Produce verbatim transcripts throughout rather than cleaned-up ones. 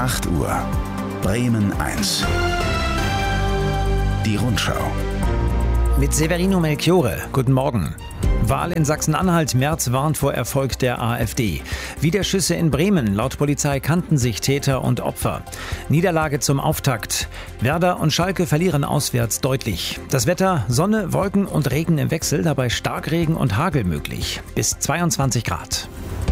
acht Uhr. Bremen eins. Die Rundschau. Mit Severino Melchiore. Guten Morgen. Wahl in Sachsen-Anhalt. Merz warnt vor Erfolg der AfD. Widerschüsse in Bremen. Laut Polizei kannten sich Täter und Opfer. Niederlage zum Auftakt. Werder und Schalke verlieren auswärts deutlich. Das Wetter: Sonne, Wolken und Regen im Wechsel. Dabei Starkregen und Hagel möglich. Bis zweiundzwanzig Grad.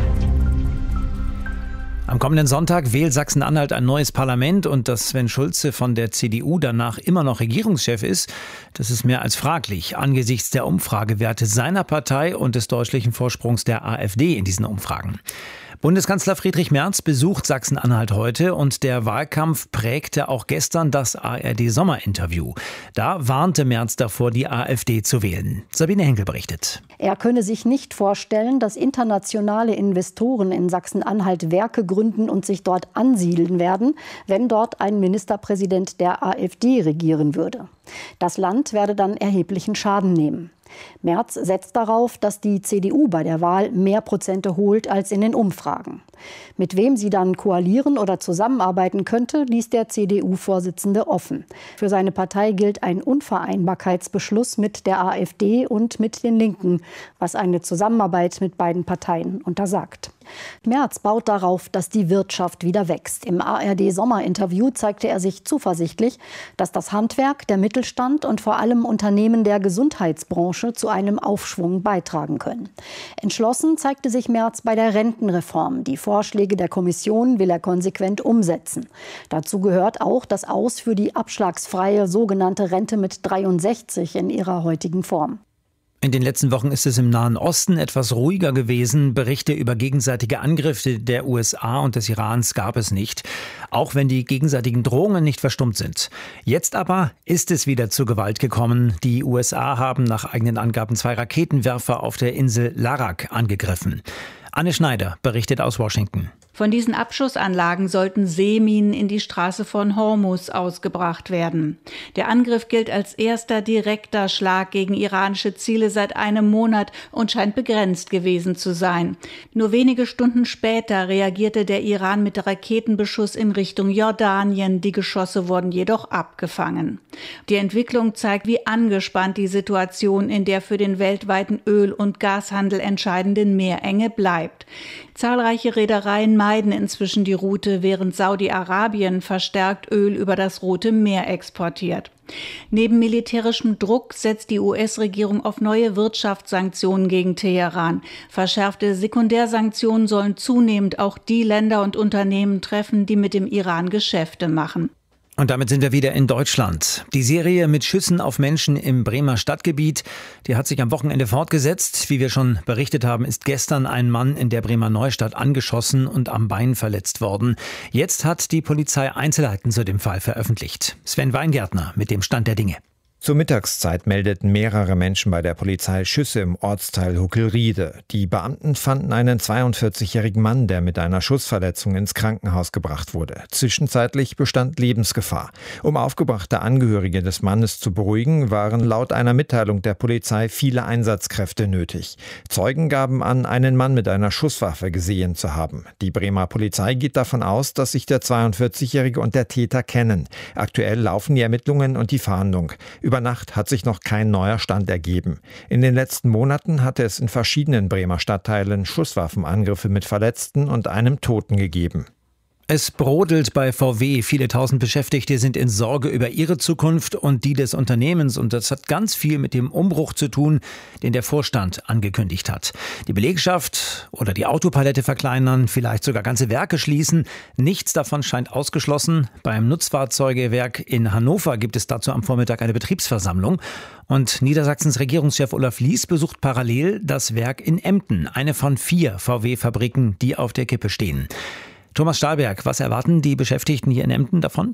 Am kommenden Sonntag wählt Sachsen-Anhalt ein neues Parlament, und dass Sven Schulze von der C D U danach immer noch Regierungschef ist, das ist mehr als fraglich angesichts der Umfragewerte seiner Partei und des deutlichen Vorsprungs der AfD in diesen Umfragen. Bundeskanzler Friedrich Merz besucht Sachsen-Anhalt heute, und der Wahlkampf prägte auch gestern das A R D-Sommerinterview. Da warnte Merz davor, die AfD zu wählen. Sabine Henkel berichtet. Er könne sich nicht vorstellen, dass internationale Investoren in Sachsen-Anhalt Werke gründen und sich dort ansiedeln werden, wenn dort ein Ministerpräsident der AfD regieren würde. Das Land werde dann erheblichen Schaden nehmen. Merz setzt darauf, dass die C D U bei der Wahl mehr Prozente holt als in den Umfragen. Mit wem sie dann koalieren oder zusammenarbeiten könnte, ließ der C D U-Vorsitzende offen. Für seine Partei gilt ein Unvereinbarkeitsbeschluss mit der AfD und mit den Linken, was eine Zusammenarbeit mit beiden Parteien untersagt. Merz baut darauf, dass die Wirtschaft wieder wächst. Im A R D-Sommerinterview zeigte er sich zuversichtlich, dass das Handwerk, der Mittelstand und vor allem Unternehmen der Gesundheitsbranche zu einem Aufschwung beitragen können. Entschlossen zeigte sich Merz bei der Rentenreform. Die Vorschläge der Kommission will er konsequent umsetzen. Dazu gehört auch das Aus für die abschlagsfreie sogenannte Rente mit dreiundsechzig in ihrer heutigen Form. In den letzten Wochen ist es im Nahen Osten etwas ruhiger gewesen. Berichte über gegenseitige Angriffe der U S A und des Irans gab es nicht, auch wenn die gegenseitigen Drohungen nicht verstummt sind. Jetzt aber ist es wieder zu Gewalt gekommen. Die U S A haben nach eigenen Angaben zwei Raketenwerfer auf der Insel Larak angegriffen. Anne Schneider berichtet aus Washington. Von diesen Abschussanlagen sollten Seeminen in die Straße von Hormuz ausgebracht werden. Der Angriff gilt als erster direkter Schlag gegen iranische Ziele seit einem Monat und scheint begrenzt gewesen zu sein. Nur wenige Stunden später reagierte der Iran mit Raketenbeschuss in Richtung Jordanien. Die Geschosse wurden jedoch abgefangen. Die Entwicklung zeigt, wie angespannt die Situation in der für den weltweiten Öl- und Gashandel entscheidenden Meerenge bleibt. Zahlreiche Reedereien meiden inzwischen die Route, während Saudi-Arabien verstärkt Öl über das Rote Meer exportiert. Neben militärischem Druck setzt die U S-Regierung auf neue Wirtschaftssanktionen gegen Teheran. Verschärfte Sekundärsanktionen sollen zunehmend auch die Länder und Unternehmen treffen, die mit dem Iran Geschäfte machen. Und damit sind wir wieder in Deutschland. Die Serie mit Schüssen auf Menschen im Bremer Stadtgebiet, die hat sich am Wochenende fortgesetzt. Wie wir schon berichtet haben, ist gestern ein Mann in der Bremer Neustadt angeschossen und am Bein verletzt worden. Jetzt hat die Polizei Einzelheiten zu dem Fall veröffentlicht. Sven Weingärtner mit dem Stand der Dinge. Zur Mittagszeit meldeten mehrere Menschen bei der Polizei Schüsse im Ortsteil Huckelriede. Die Beamten fanden einen zweiundvierzigjährigen Mann, der mit einer Schussverletzung ins Krankenhaus gebracht wurde. Zwischenzeitlich bestand Lebensgefahr. Um aufgebrachte Angehörige des Mannes zu beruhigen, waren laut einer Mitteilung der Polizei viele Einsatzkräfte nötig. Zeugen gaben an, einen Mann mit einer Schusswaffe gesehen zu haben. Die Bremer Polizei geht davon aus, dass sich der zweiundvierzigjährige und der Täter kennen. Aktuell laufen die Ermittlungen und die Fahndung. Über Nacht hat sich noch kein neuer Stand ergeben. In den letzten Monaten hatte es in verschiedenen Bremer Stadtteilen Schusswaffenangriffe mit Verletzten und einem Toten gegeben. Es brodelt bei V W. Viele tausend Beschäftigte sind in Sorge über ihre Zukunft und die des Unternehmens. Und das hat ganz viel mit dem Umbruch zu tun, den der Vorstand angekündigt hat. Die Belegschaft oder die Autopalette verkleinern, vielleicht sogar ganze Werke schließen. Nichts davon scheint ausgeschlossen. Beim Nutzfahrzeugewerk in Hannover gibt es dazu am Vormittag eine Betriebsversammlung. Und Niedersachsens Regierungschef Olaf Lies besucht parallel das Werk in Emden, eine von vier V W-Fabriken, die auf der Kippe stehen. Thomas Stahlberg, was erwarten die Beschäftigten hier in Emden davon?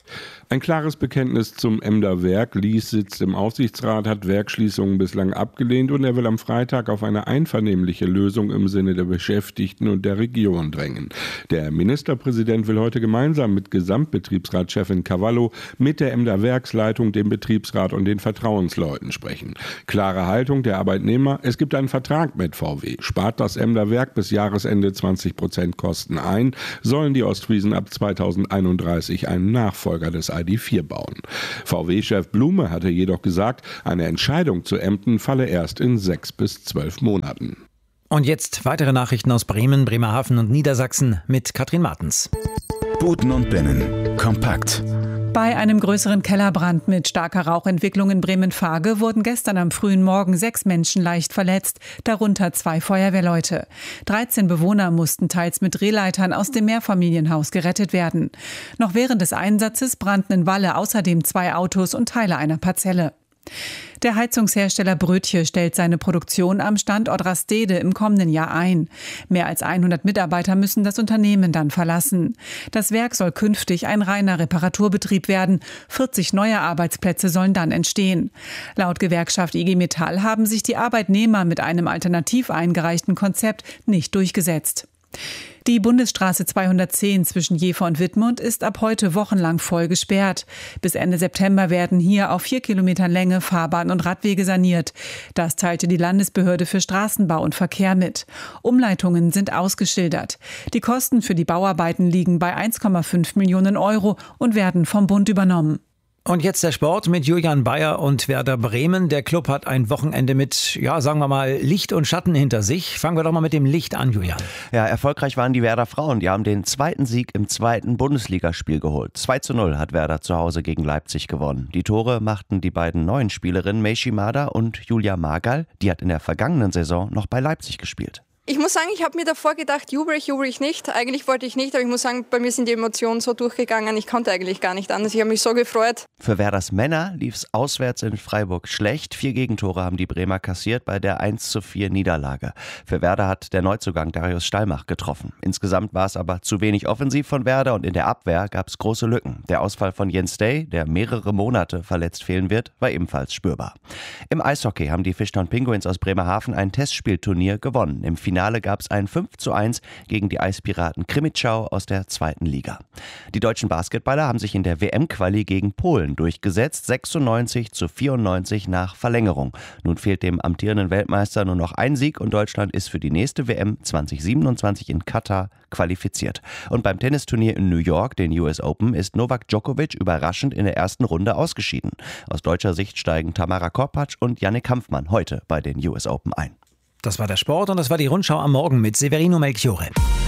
Ein klares Bekenntnis zum Emder Werk. Lies sitzt im Aufsichtsrat, hat Werksschließungen bislang abgelehnt und er will am Freitag auf eine einvernehmliche Lösung im Sinne der Beschäftigten und der Region drängen. Der Ministerpräsident will heute gemeinsam mit Gesamtbetriebsratschefin Cavallo, mit der Emder Werksleitung, dem Betriebsrat und den Vertrauensleuten sprechen. Klare Haltung der Arbeitnehmer: Es gibt einen Vertrag mit V W. Spart das Emder Werk bis Jahresende zwanzig Prozent Kosten ein, sollen die Ostfriesen ab zweitausendeinunddreißig einen Nachfolger des I D vier bauen. V W-Chef Blume hatte jedoch gesagt, eine Entscheidung zu Emden falle erst in sechs bis zwölf Monaten. Und jetzt weitere Nachrichten aus Bremen, Bremerhaven und Niedersachsen mit Katrin Martens. Buten und Binnen. Kompakt. Bei einem größeren Kellerbrand mit starker Rauchentwicklung in Bremen-Fage wurden gestern am frühen Morgen sechs Menschen leicht verletzt, darunter zwei Feuerwehrleute. dreizehn Bewohner mussten teils mit Drehleitern aus dem Mehrfamilienhaus gerettet werden. Noch während des Einsatzes brannten in Walle außerdem zwei Autos und Teile einer Parzelle. Der Heizungshersteller Brötje stellt seine Produktion am Standort Rastede im kommenden Jahr ein. Mehr als hundert Mitarbeiter müssen das Unternehmen dann verlassen. Das Werk soll künftig ein reiner Reparaturbetrieb werden. vierzig neue Arbeitsplätze sollen dann entstehen. Laut Gewerkschaft I G Metall haben sich die Arbeitnehmer mit einem alternativ eingereichten Konzept nicht durchgesetzt. Die Bundesstraße zweihundertzehn zwischen Jever und Wittmund ist ab heute wochenlang voll gesperrt. Bis Ende September werden hier auf vier Kilometern Länge Fahrbahn- und Radwege saniert. Das teilte die Landesbehörde für Straßenbau und Verkehr mit. Umleitungen sind ausgeschildert. Die Kosten für die Bauarbeiten liegen bei eins Komma fünf Millionen Euro und werden vom Bund übernommen. Und jetzt der Sport mit Julian Bayer und Werder Bremen. Der Club hat ein Wochenende mit, ja, sagen wir mal, Licht und Schatten hinter sich. Fangen wir doch mal mit dem Licht an, Julian. Ja, erfolgreich waren die Werder Frauen. Die haben den zweiten Sieg im zweiten Bundesligaspiel geholt. zwei zu null hat Werder zu Hause gegen Leipzig gewonnen. Die Tore machten die beiden neuen Spielerinnen May Shimada und Julia Margal. Die hat in der vergangenen Saison noch bei Leipzig gespielt. Ich muss sagen, ich habe mir davor gedacht, jubel ich, jubel ich nicht. Eigentlich wollte ich nicht, aber ich muss sagen, bei mir sind die Emotionen so durchgegangen, ich konnte eigentlich gar nicht anders. Ich habe mich so gefreut. Für Werders Männer lief es auswärts in Freiburg schlecht. Vier Gegentore haben die Bremer kassiert bei der eins zu vier Niederlage. Für Werder hat der Neuzugang Darius Stallmach getroffen. Insgesamt war es aber zu wenig offensiv von Werder und in der Abwehr gab es große Lücken. Der Ausfall von Jens Day, der mehrere Monate verletzt fehlen wird, war ebenfalls spürbar. Im Eishockey haben die Fishtown Penguins aus Bremerhaven ein Testspielturnier gewonnen. Im Finale gab es ein fünf zu eins gegen die Eispiraten Krimitschau aus der zweiten Liga. Die deutschen Basketballer haben sich in der W M-Quali gegen Polen durchgesetzt, sechsundneunzig zu vierundneunzig nach Verlängerung. Nun fehlt dem amtierenden Weltmeister nur noch ein Sieg und Deutschland ist für die nächste W M zwanzig siebenundzwanzig in Katar qualifiziert. Und beim Tennisturnier in New York, den U S Open, ist Novak Djokovic überraschend in der ersten Runde ausgeschieden. Aus deutscher Sicht steigen Tamara Korpatsch und Yannick Hanfmann heute bei den U S Open ein. Das war der Sport und das war die Rundschau am Morgen mit Severino Melchiorre.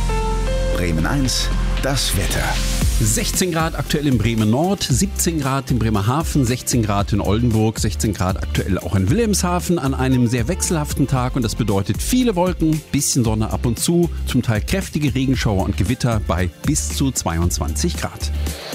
Bremen eins, das Wetter. sechzehn Grad aktuell in Bremen Nord, siebzehn Grad in Bremerhaven, sechzehn Grad in Oldenburg, sechzehn Grad aktuell auch in Wilhelmshaven an einem sehr wechselhaften Tag und das bedeutet viele Wolken, bisschen Sonne ab und zu, zum Teil kräftige Regenschauer und Gewitter bei bis zu zweiundzwanzig Grad.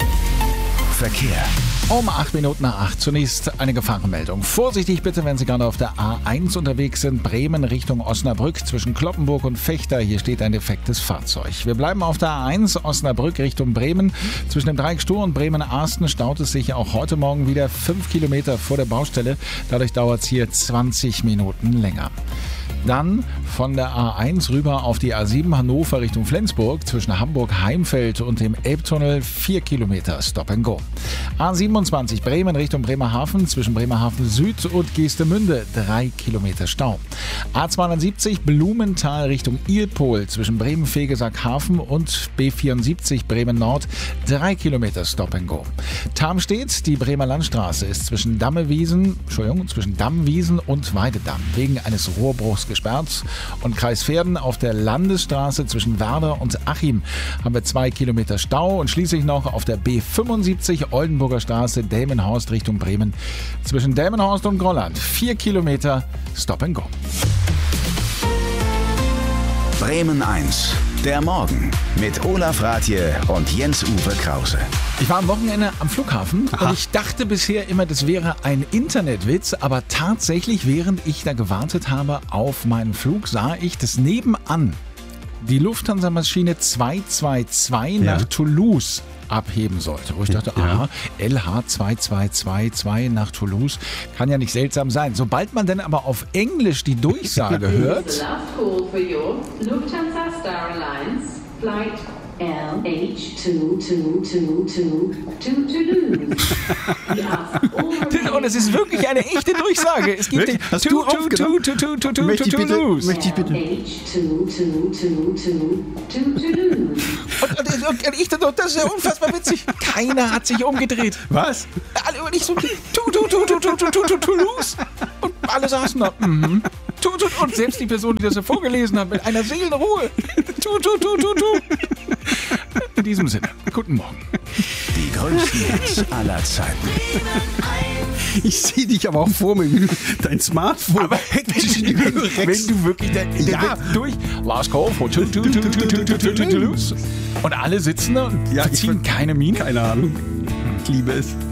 Verkehr. Um acht Minuten nach acht. Zunächst eine Gefahrenmeldung. Vorsichtig bitte, wenn Sie gerade auf der A eins unterwegs sind. Bremen Richtung Osnabrück zwischen Cloppenburg und Vechta. Hier steht ein defektes Fahrzeug. Wir bleiben auf der A eins Osnabrück Richtung Bremen. Zwischen dem Dreieck Stur und Bremen-Arsten staut es sich auch heute Morgen wieder fünf Kilometer vor der Baustelle. Dadurch dauert es hier zwanzig Minuten länger. Dann von der A eins rüber auf die A sieben Hannover Richtung Flensburg zwischen Hamburg-Heimfeld und dem Elbtunnel vier Kilometer Stop and Go. A siebenundzwanzig Bremen Richtung Bremerhaven zwischen Bremerhaven Süd und Geestemünde drei Kilometer Stau. A zweihundertsiebzig Blumenthal Richtung Ilpol zwischen Bremen-Fegesack-Hafen und B vierundsiebzig Bremen Nord drei Kilometer Stop and Go. Tarmstedt, die Bremer Landstraße ist zwischen Dammewiesen, Entschuldigung, zwischen Dammwiesen und Weidedamm wegen eines Rohrbruchs gesperrt. Und Kreisverden auf der Landesstraße zwischen Werder und Achim haben wir zwei Kilometer Stau und schließlich noch auf der B fünfundsiebzig Oldenburger Straße Delmenhorst Richtung Bremen zwischen Delmenhorst und Grolland vier Kilometer Stop and Go. Bremen eins, der Morgen mit Olaf Rathje und Jens-Uwe Krause. Ich war am Wochenende am Flughafen Aha. und ich dachte bisher immer, das wäre ein Internetwitz, aber tatsächlich, während ich da gewartet habe auf meinen Flug, sah ich, dass nebenan die Lufthansa-Maschine zwei zwei zwei ja. nach Toulouse abheben sollte. Wo ich dachte, ja. aha, L H zwei zwei zwei zwei nach Toulouse, kann ja nicht seltsam sein. Sobald man dann aber auf Englisch die Durchsage hört... The last call for your Lufthansa Star Alliance flight L H zwei zwei zwei zwei to Toulouse. Und es ist wirklich eine echte Durchsage. Es gibt den Hast du aufgenommen? Möchte ich bitte, möchte ich bitte. Und, und, und ich dachte, das ist ja unfassbar witzig. Keiner hat sich umgedreht. Was? Alle und ich so, tu, tu, tu, tu, tu, tu, tu, Toulouse. Und alle saßen da. Mhm. Tu, tu, und selbst die Person, die das so vorgelesen hat, mit einer Seelenruhe. Tu, tu, tu, tu, tu. In diesem Sinne, guten Morgen. Die größten Hits aller Zeiten. Ich sehe dich aber auch vor mir, wie du dein Smartphone. Aber wenn, wenn du wirklich da, ja. durch Last Call for two, two, two, two, two, two, two, Toulouse. Und alle sitzen da und ja, verziehen keine Miene. Keine Ahnung. Ich liebe es.